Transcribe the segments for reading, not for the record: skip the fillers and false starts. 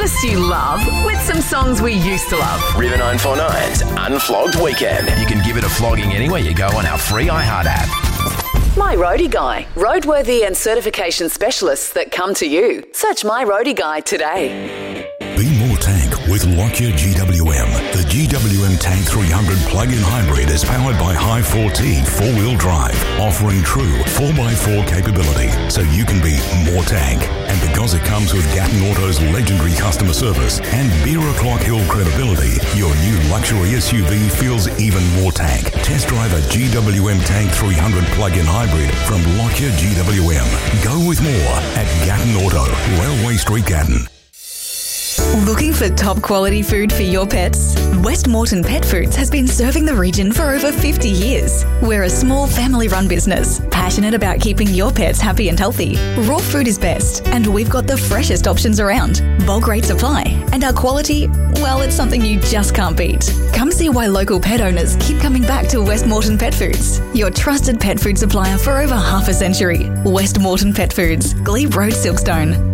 artists you love with some songs we used to love. River 949's Unflogged Weekend. You can give it a flogging anywhere you go on our free iHeart app. My Roadie Guy. Roadworthy and certification specialists that come to you. Search My Roadie Guy today. Be more tank with Lockyer GWM. The GWM Tank 300 plug-in hybrid is powered by High 4T four-wheel drive, offering true 4x4 capability so you can be more tank. And because it comes with Gatton Auto's legendary customer service and Beer O'Clock Hill credibility, your new luxury SUV feels even more tank. Test drive a GWM Tank 300 plug-in hybrid from Lockyer GWM. Go with more at Gatton Auto, Railway Street, Gatton. Looking for top quality food for your pets? West Moreton Pet Foods has been serving the region for over 50 years. We're a small family-run business, passionate about keeping your pets happy and healthy. Raw food is best, and we've got the freshest options around. Bulk rate supply, and our quality, well, it's something you just can't beat. Come see why local pet owners keep coming back to West Moreton Pet Foods, your trusted pet food supplier for over half a century. West Moreton Pet Foods, Glebe Road, Silkstone.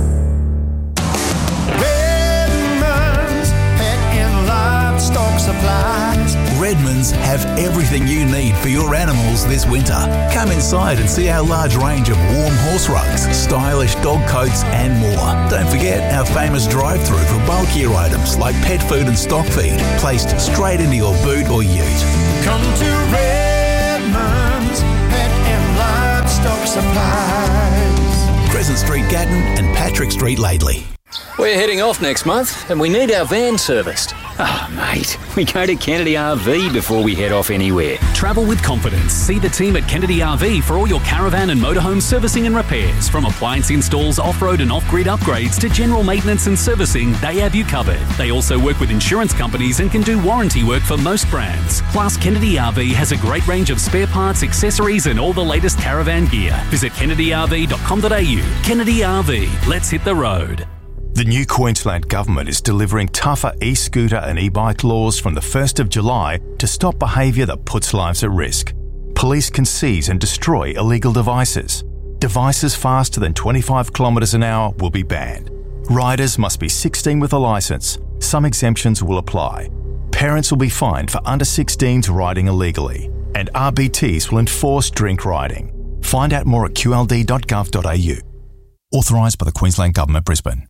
Redmond's have everything you need for your animals this winter. Come inside and see our large range of warm horse rugs, stylish dog coats and more. Don't forget our famous drive-through for bulkier items like pet food and stock feed, placed straight into your boot or ute. Come to Redmond's Pet and Livestock Supplies. Crescent Street, Gatton and Patrick Street, Laidley. We're heading off next month and we need our van serviced. Oh, mate, we go to Kennedy RV before we head off anywhere. Travel with confidence. See the team at Kennedy RV for all your caravan and motorhome servicing and repairs. From appliance installs, off-road and off-grid upgrades to general maintenance and servicing, they have you covered. They also work with insurance companies and can do warranty work for most brands. Plus, Kennedy RV has a great range of spare parts, accessories and all the latest caravan gear. Visit kennedyrv.com.au. Kennedy RV. Let's hit the road. The new Queensland Government is delivering tougher e-scooter and e-bike laws from the 1st of July to stop behaviour that puts lives at risk. Police can seize and destroy illegal devices. Devices faster than 25 kilometres an hour will be banned. Riders must be 16 with a licence. Some exemptions will apply. Parents will be fined for under 16s riding illegally. And RBTs will enforce drink riding. Find out more at qld.gov.au. Authorised by the Queensland Government, Brisbane.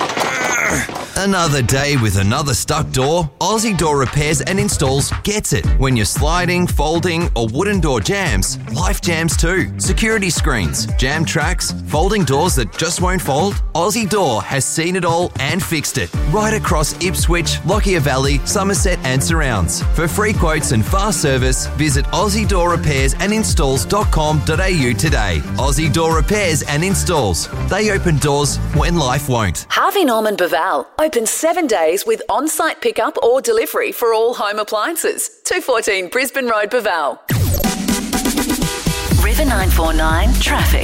Another day with another stuck door? Aussie Door Repairs and Installs gets it. When you're sliding, folding or wooden door jams, life jams too. Security screens, jam tracks, folding doors that just won't fold? Aussie Door has seen it all and fixed it. Right across Ipswich, Lockyer Valley, Somerset and surrounds. For free quotes and fast service, visit AussieDoorRepairsAndInstalls.com.au today. Aussie Door Repairs and Installs. They open doors when life won't. Harvey Norman Baval. Open 7 days with on-site pickup or delivery for all home appliances. 214 Brisbane Road, Baval. River 949 Traffic.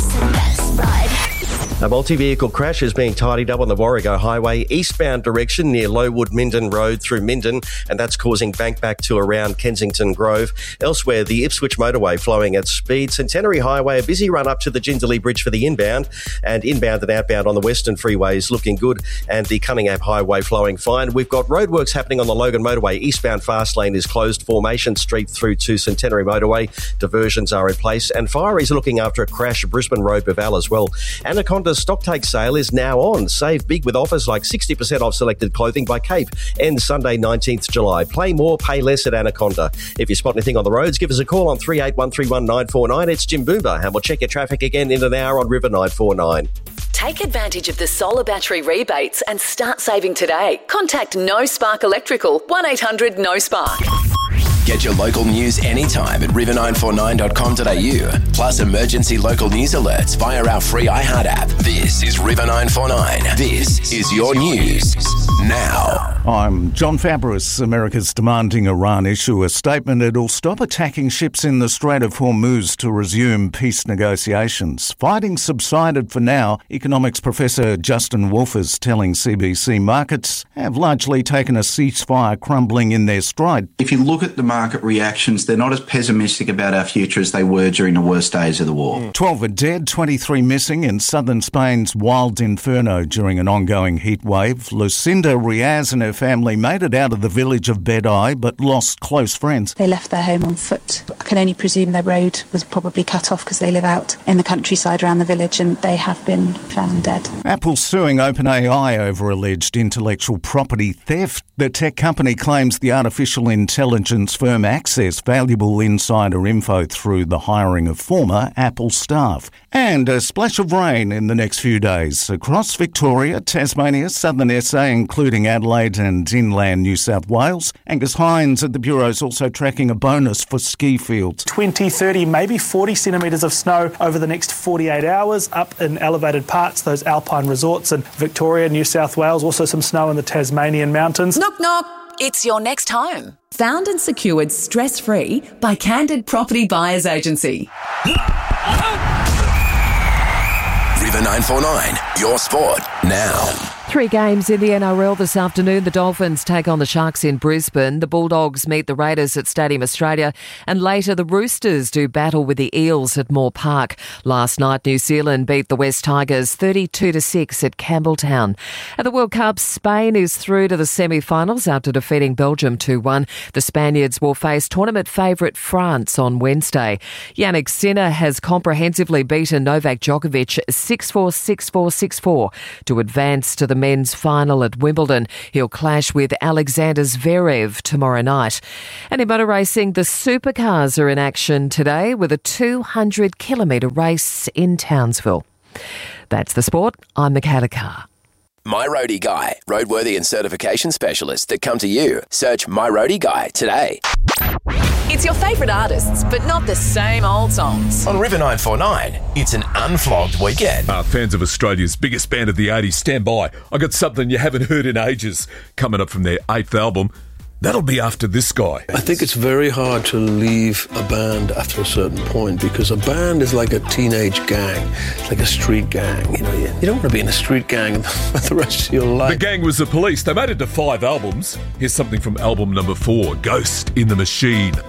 A multi-vehicle crash is being tidied up on the Warrego Highway eastbound direction near Lowood Minden Road through Minden, and that's causing bank back to around Kensington Grove. Elsewhere, the Ipswich motorway flowing at speed. Centenary Highway, a busy run up to the Jindalee Bridge for the inbound, and inbound and outbound on the Western freeways looking good, and the Cunningham Highway flowing fine. We've got roadworks happening on the Logan motorway. Eastbound fast lane is closed. Formation Street through to Centenary motorway. Diversions are in place, and Fire is looking after a crash at Brisbane Road, Baval as well. Anaconda's stocktake sale is now on. Save big with offers like 60% off selected clothing by Cape. Ends Sunday 19th July. Play more, pay less at Anaconda. If you spot anything on the roads, give us a call on 38131949. It's Jim Boomba, and we'll check your traffic again in an hour on River 949. Take advantage of the solar battery rebates and start saving today. Contact No Spark Electrical, 1800 No Spark. Get your local news anytime at river949.com.au. Plus emergency local news alerts via our free iHeart app. This is River 949. This is your news now. I'm John Fabris. America's demanding Iran issue a statement it'll stop attacking ships in the Strait of Hormuz to resume peace negotiations. Fighting subsided for now. Economics professor Justin Wolf is telling CBC markets have largely taken a ceasefire crumbling in their stride. If you look at the market reactions, they're not as pessimistic about our future as they were during the worst days of the war. 12 are dead, 23 missing in southern Spain's wild inferno during an ongoing heat wave. Lucinda Riaz and her family made it out of the village of Bedai but lost close friends. They left their home on foot. I can only presume their road was probably cut off because they live out in the countryside around the village, and they have been found dead. Apple's suing OpenAI over alleged intellectual property theft. The tech company claims the artificial intelligence firm accessed valuable insider info through the hiring of former Apple staff. And a splash of rain in the next few days across Victoria, Tasmania, southern SA, including Adelaide and inland New South Wales. Angus Hines at the Bureau is also tracking a bonus for ski fields. 20, 30, maybe 40 centimetres of snow over the next 48 hours up in elevated parts, those alpine resorts in Victoria, New South Wales, also some snow in the Tasmanian mountains. Knock, knock. It's your next home. Found and secured stress-free by Candid Property Buyers Agency. River 949, your sport now. 3 games in the NRL this afternoon. The Dolphins take on the Sharks in Brisbane. The Bulldogs meet the Raiders at Stadium Australia. And later, the Roosters do battle with the Eels at Moore Park. Last night, New Zealand beat the West Tigers 32-6 at Campbelltown. At the World Cup, Spain is through to the semi-finals after defeating Belgium 2-1. The Spaniards will face tournament favourite France on Wednesday. Yannick Sinner has comprehensively beaten Novak Djokovic 6-4, 6-4, 6-4 to advance to the men's final at Wimbledon. He'll clash with Alexander Zverev tomorrow night. And in motor racing, the supercars are in action today with a 200-kilometre race in Townsville. That's the sport. I'm Makata Carr. My Roadie Guy, roadworthy and certification specialists that come to you. Search My Roadie Guy today. It's your favourite artists, but not the same old songs. On River 949, it's an unflogged weekend. Fans of Australia's biggest band of the 80s, stand by. I got something you haven't heard in ages. Coming up from their 8th album. That'll be after this guy. I think it's very hard to leave a band after a certain point because a band is like a teenage gang. It's like a street gang. You know, you don't want to be in a street gang for the rest of your life. The gang was the Police. They made it to 5 albums. Here's something from album number 4, Ghost in the Machine.